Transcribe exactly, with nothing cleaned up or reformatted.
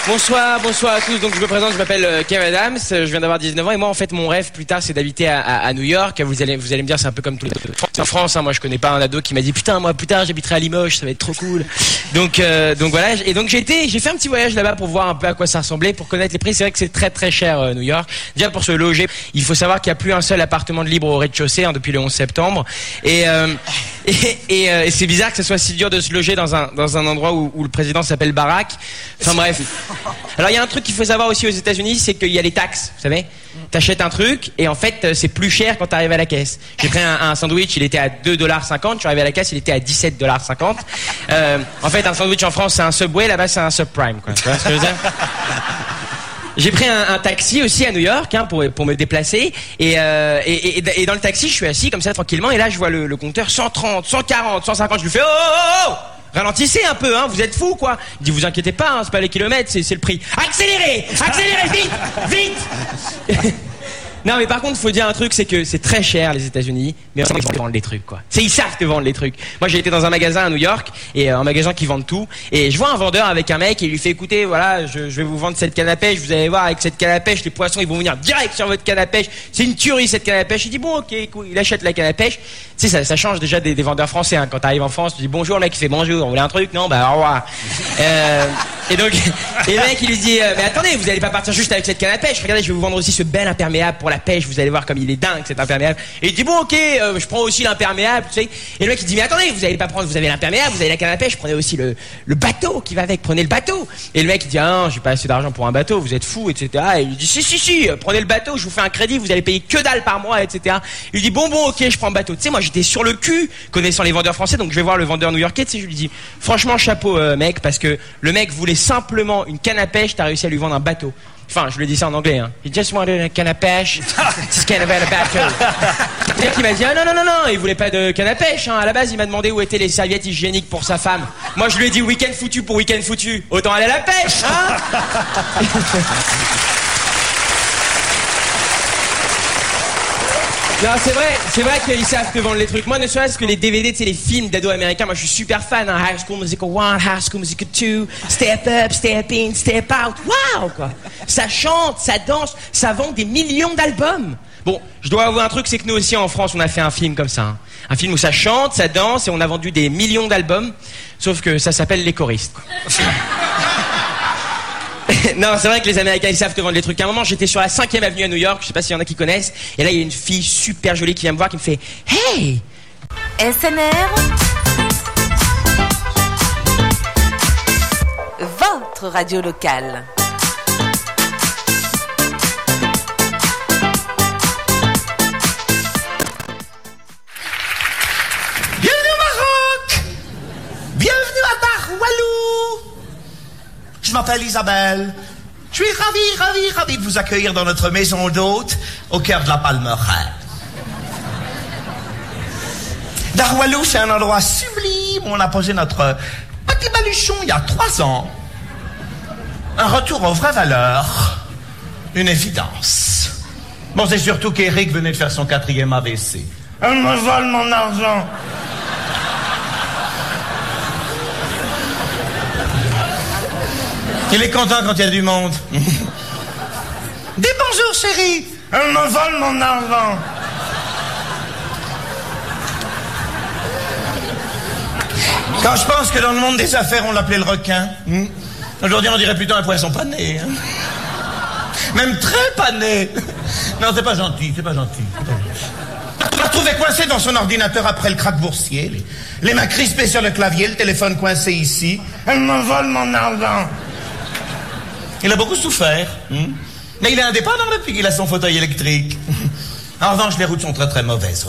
Bonsoir, bonsoir à tous. Donc je me présente, je m'appelle euh, Kev Adams, je viens d'avoir dix-neuf ans et moi en fait mon rêve plus tard c'est d'habiter à, à, à New York. Vous allez, vous allez me dire c'est un peu comme tous les en France. Hein, moi je connais pas un ado qui m'a dit putain moi plus tard j'habiterai à Limoges, ça va être trop cool. Donc euh, donc voilà. Et donc j'ai été, j'ai fait un petit voyage là-bas pour voir un peu à quoi ça ressemblait, pour connaître les prix. C'est vrai que c'est très très cher euh, New York. Déjà pour se loger, il faut savoir qu'il n'y a plus un seul appartement de libre au rez-de-chaussée hein, depuis le onze septembre. Et euh, et, et, euh, et c'est bizarre que ce soit si dur de se loger dans un dans un endroit où, où le président s'appelle Barack. Enfin bref. Alors il y a un truc qu'il faut savoir aussi aux États-Unis, c'est qu'il y a les taxes, vous savez. T'achètes un truc et en fait c'est plus cher quand t'arrives à la caisse. J'ai pris un, un sandwich, il était à deux dollars cinquante, je suis arrivé à la caisse, il était à dix-sept dollars cinquante. Euh, en fait un sandwich en France c'est un Subway, là-bas c'est un Subprime, quoi. Tu vois ce que je veux dire? J'ai pris un, un taxi aussi à New York hein, pour, pour me déplacer et, euh, et, et, et dans le taxi je suis assis comme ça tranquillement et là je vois le, le compteur cent trente, cent quarante, cent cinquante, je lui fais oh oh oh, oh ralentissez un peu, hein, vous êtes fous quoi. Il dit vous inquiétez pas, hein, c'est pas les kilomètres, c'est, c'est le prix. Accélérez, accélérez vite, vite. Non mais par contre faut dire un truc, c'est que c'est très cher les États-Unis, mais ils te vendent les trucs quoi. C'est ils savent te vendre les trucs. Moi j'ai été dans un magasin à New York et euh, un magasin qui vend tout et je vois un vendeur avec un mec et il lui fait écoutez voilà je, je vais vous vendre cette canne à pêche, vous allez voir avec cette canne à pêche les poissons ils vont venir direct sur votre canne à pêche, c'est une tuerie cette canne à pêche. Il dit bon ok cool, il achète la canne à pêche. Tu sais ça, ça change déjà des, des vendeurs français hein. Quand t'arrives en France tu dis bonjour, le mec il fait bonjour, on voulait un truc non bah au revoir. euh, et donc et le mec il lui dit euh, mais attendez vous allez pas partir juste avec cette canne à pêche, regardez je vais vous vendre aussi ce bel imperméable pour la pêche, vous allez voir comme il est dingue cet imperméable. Et il dit bon ok euh, je prends aussi l'imperméable tu sais. Et le mec il dit mais attendez vous allez pas prendre, vous avez l'imperméable, vous avez la canne à pêche, prenez aussi le, le bateau qui va avec, prenez le bateau. Et le mec il dit ah non j'ai pas assez d'argent pour un bateau, vous êtes fous etc. Et il lui dit si si si prenez le bateau, je vous fais un crédit, vous allez payer que dalle par mois etc. Il lui dit bon bon ok je prends le bateau. Tu sais moi j'étais sur le cul connaissant les vendeurs français, donc je vais voir le vendeur new-yorkais, tu sais je lui dis franchement chapeau euh, mec parce que le mec voulait simplement une canne à pêche, t'as réussi à lui vendre un bateau. Enfin, je lui ai dit ça en anglais, hein. He just wanted a canne à pêche, just can't have a bateau. Le mec, il m'a dit, ah non, non, non, non, il voulait pas de canne à pêche, hein. À la base, il m'a demandé où étaient les serviettes hygiéniques pour sa femme. Moi, je lui ai dit, week-end foutu pour week-end foutu. Autant aller à la pêche, hein. Non, c'est vrai, c'est vrai qu'ils savent te vendre les trucs. Moi, ne serait-ce que les D V D, tu sais, les films d'ados américains, moi, je suis super fan, hein. High School Musical un, High School Musical deux, Step Up, Step In, Step Out. Waouh, quoi. Ça chante, ça danse, ça vend des millions d'albums. Bon, je dois avouer un truc, c'est que nous aussi, en France, on a fait un film comme ça, hein. Un film où ça chante, ça danse, et on a vendu des millions d'albums. Sauf que ça s'appelle Les Choristes. Non, c'est vrai que les Américains ils savent te vendre les trucs. À un moment, j'étais sur la cinquième avenue à New York, je sais pas s'il y en a qui connaissent, et là il y a une fille super jolie qui vient me voir qui me fait hey. S N R, votre radio locale. Bienvenue au Maroc. Bienvenue à Darwalou. Je m'appelle Isabelle. Je suis ravi, ravi, ravi de vous accueillir dans notre maison d'hôte au cœur de la Palmeraie. Darwalou, c'est un endroit sublime où on a posé notre petit baluchon il y a trois ans. Un retour aux vraies valeurs. Une évidence. Bon, c'est surtout qu'Eric venait de faire son quatrième A V C. Elle me vole mon argent. Il est content quand il y a du monde. Dis bonjour, chérie. Elle me vole mon argent. Quand je pense que dans le monde des affaires, on l'appelait le requin. Hmm. Aujourd'hui, on dirait plutôt un poisson pané. Hein. Même très pané. Non, c'est pas gentil, c'est pas gentil. C'est pas gentil. On l'a retrouvé coincé dans son ordinateur après le krach boursier. Les, les mains crispées sur le clavier, le téléphone coincé ici. Elle me vole mon argent. Il a beaucoup souffert, hein? Mais il est indépendant depuis qu'il a son fauteuil électrique. En revanche, les routes sont très très mauvaises.